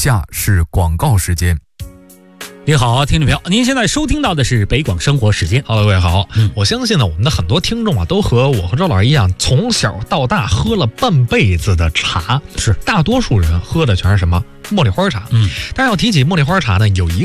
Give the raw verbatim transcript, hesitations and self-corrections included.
下是广告时间。 你好，听众朋友，您现在收听到的是北广生活时间。 好，各位好、 嗯， 我相信呢，我们的很多听众啊，都和我和周老师一样，从小到大喝了半辈子的茶。 是， 大多数人喝的全是什么茉莉花茶。 嗯， 但是要提起茉莉花茶呢，有一个